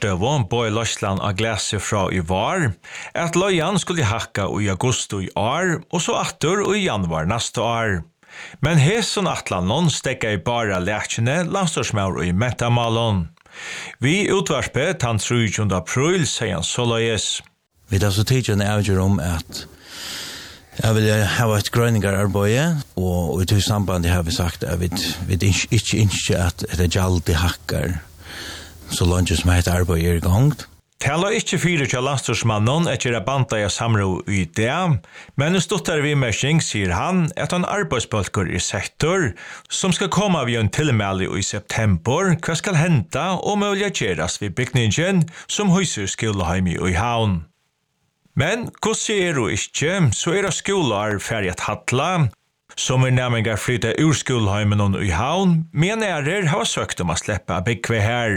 forstøvå på i Løsland av glasset fra i var, at løyan skulle hakka i augusti i år, og så atter i januar neste år. Men hesson atlanon stekka i bara lækjene landstorsmaur i metamalon. Vi utvarpet han 30. april, sier han såleis. Vi tar så tidligere avgjør om at jeg vil ha et grønningararbeid, og i til samband har vi sagt at vi ikke ønsker at det alltid hakker så langt som et arbeid i gang. Tala ikke fyra til landstorsmannen etter banta i samro i det, men stuttar vi mersing sier han at han arbeidsbalker i sektor som skal komme ved en tilmelde i september hva skal hente og mulig gjeras ved bygningen som huser skoleheim i havn. Men hva sier du ikke, så det skoler ferdig at hattla, som nærmengar flytta ur skoleheimen i havn, men har søkt om å slippe byggve her.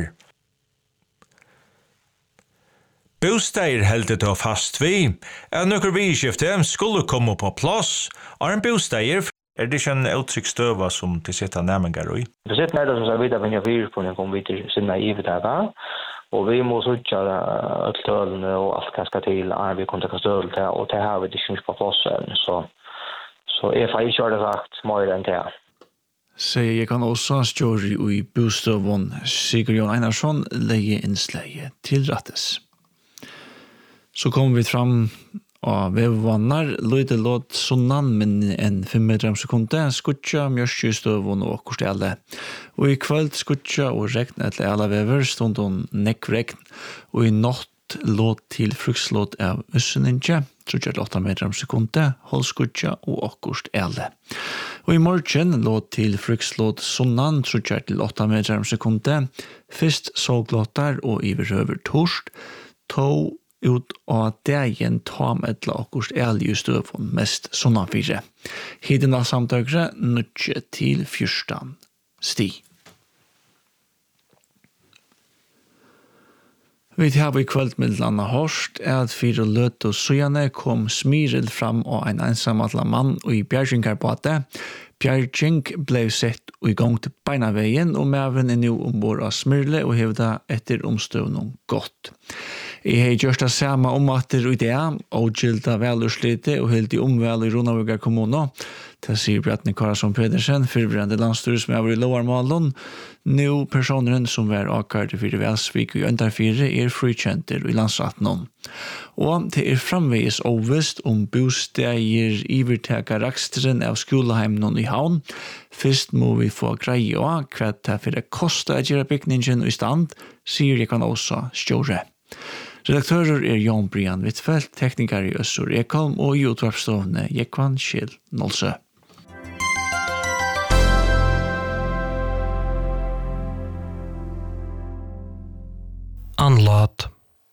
Bostäder heldet då fast vi, att några vidskifte skulle komma på plats. En bostäder det ikke en uttrycksstøva som de sitter nærmengar i? Det sitter nærmere som jeg vet at vi har virkespunnet kommer vi til sin naive dager, og vi må søke ødelene og alt hva skal til, vi kontakter støl til, og det har vi ikke på plassen, så jeg får ikke det sagt mer enn det. Sier jeg kan også stjøre i bostøvån Sigurd Jon Einarsson leie innsleie tilrattes. Så kommer vi fram av vevvannar, løyde låt sunnan, men en 5 meter om sekundet, skutja, mjørskje i støvån og korstelle. Og i kveld skutja og regn etter alle vever, stund hun nekkregn, og i natt låt til frukslåt av Øsseninje, 38 meter om sekundet, holdskutja og korstelle. Og i morgen låt til frukslåt sunnan, 38 meter om sekundet, først såglåtar og iverhøver torst, ut av dagen ta med lakurs ærlig støvån mest sånn fire. Hiden av samtøkere 0 til 14 sti. Vi har i kveld med landa hørst at 4 løt og søjane kom smyrel fram av en ensamadla mann og i bjergingarbate. Bjerging ble sett i gang til beinaveien og maven er nå ombord av smyrle og hevda etter omstøvning godt. Jeg har gjort det samme om at det er idé, og gilda velurslite og helt i omvel i Ronavøga kommune. Det sier Bjartne Karasson Pedersen, fyrbrende landstyrer som er i Lovarmalen. Nå personen som var akkurat for Velsvik og Øndarfire frikjenter i landsattenen. Og det framveis overvist om bosteier iverteka raksteren av skoleheimen i havn. Først må vi få greie av hva det for det koster å gjøre bygningen i stand, sier jeg kan også stjåre. Redaktører Jan Brian Wittfeldt, tekniker i Øssur Ekholm og i utvarpsstående Jekvan Kjell Nålsø. Anlat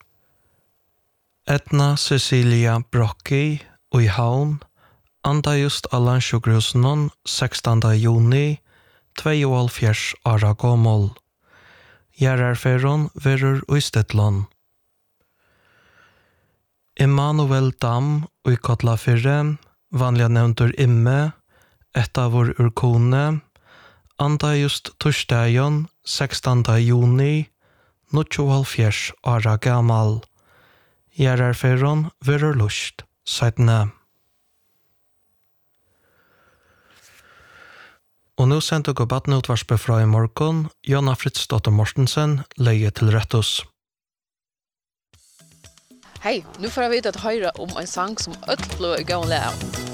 Edna Cecilia Brocki og i havn anda just allan sjukhusen 16. juni 72 åra gammel. Gjerarferon verur og i Stedland. Emanuel Dam og i Kotlafyrre, vanliga nevntur Imme, etavur urkone, anda just torsdagen 16. juni 72 åra gammal. Gjerarferon verur lust, seidne. Og nå sendte jeg batneutvarspe fra i morgen, Jonna Fritzdotter Mortensen, leie til rettus. Hej, nu får jag veta att höra om en sang som öll blå är gång lär.